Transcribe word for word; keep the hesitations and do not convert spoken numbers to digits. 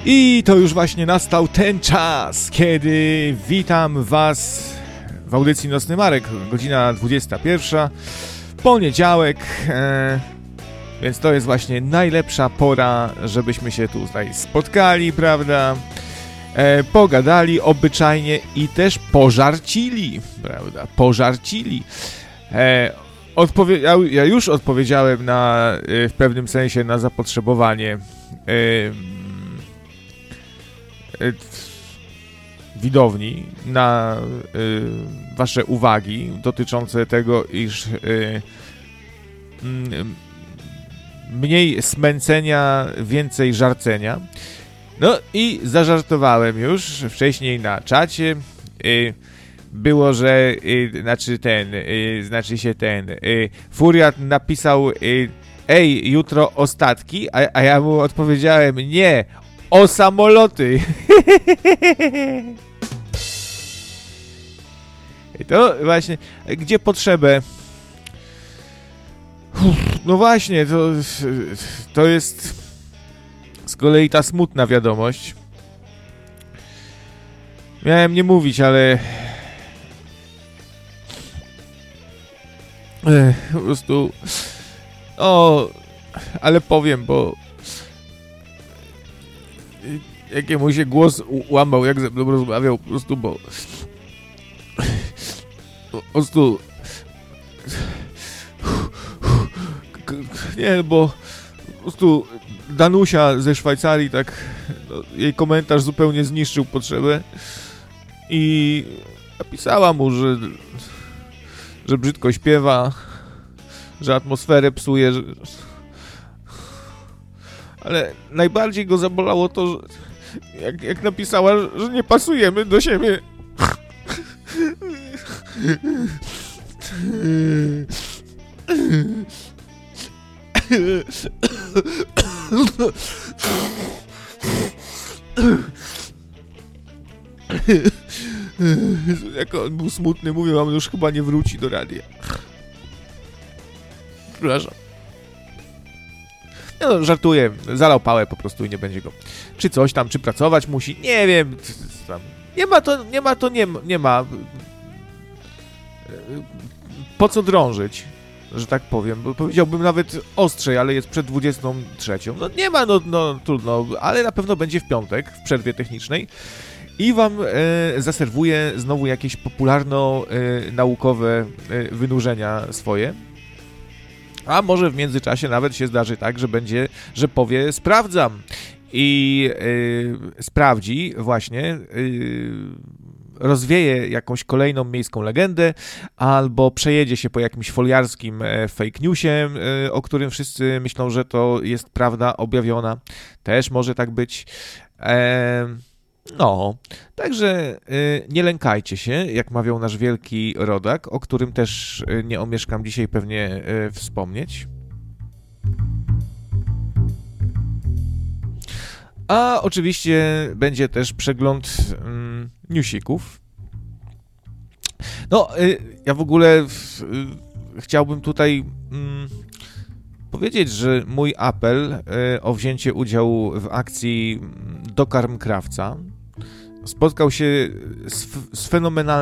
I to już właśnie nastał ten czas, kiedy witam was w audycji Nocny Marek, godzina dwudziesta pierwsza, poniedziałek, e, więc to jest właśnie najlepsza pora, żebyśmy się tutaj spotkali, prawda, e, pogadali obyczajnie i też pożarcili, prawda, pożarcili. E, odpowie- ja, ja już odpowiedziałem na, e, w pewnym sensie na zapotrzebowanie e, widowni na y, wasze uwagi dotyczące tego, iż y, y, mniej smęcenia, więcej żarcenia. No i zażartowałem już wcześniej na czacie. Y, było, że y, znaczy ten, y, znaczy się ten y, Furiat napisał y, ej, jutro ostatki, a, a ja mu odpowiedziałem nie, o samoloty. I to właśnie, gdzie potrzebę. No właśnie, to, to jest z kolei ta smutna wiadomość. Miałem nie mówić, ale Ech, po prostu o, ale powiem, bo jakiemu się głos łamał, jak ze mną rozmawiał, po prostu, bo po prostu nie, bo po prostu Danusia ze Szwajcarii, tak, no, jej komentarz zupełnie zniszczył potrzebę i napisała mu, że że brzydko śpiewa, że atmosferę psuje, że... ale najbardziej go zabolało to, że jak, jak napisała, że nie pasujemy do siebie. Jak on był smutny, mówię wam, już chyba nie wróci do radia. Przepraszam. No, żartuję, zalał pałę po prostu i nie będzie go. Czy coś tam, czy pracować musi, nie wiem. Tam. Nie ma to, nie ma to, nie, nie ma. Po co drążyć, że tak powiem, bo powiedziałbym nawet ostrzej, ale jest przed dwudziestą trzecią. No nie ma, no, no trudno, ale na pewno będzie w piątek, w przerwie technicznej. I wam e, zaserwuję znowu jakieś popularno-naukowe e, wynurzenia swoje. A może w międzyczasie nawet się zdarzy tak, że będzie, że powie sprawdzam. I e, sprawdzi właśnie, e, rozwieje jakąś kolejną miejską legendę, albo przejedzie się po jakimś foliarskim e, fake newsie, e, o którym wszyscy myślą, że to jest prawda objawiona. Też może tak być. E, No, także y, nie lękajcie się, jak mawiał nasz wielki rodak, o którym też y, nie omieszkam dzisiaj pewnie y, wspomnieć. A oczywiście będzie też przegląd y, newsików. No, y, ja w ogóle y, chciałbym tutaj y, powiedzieć, że mój apel y, o wzięcie udziału w akcji Dokarm Krawca spotkał się z, z fenomenalnym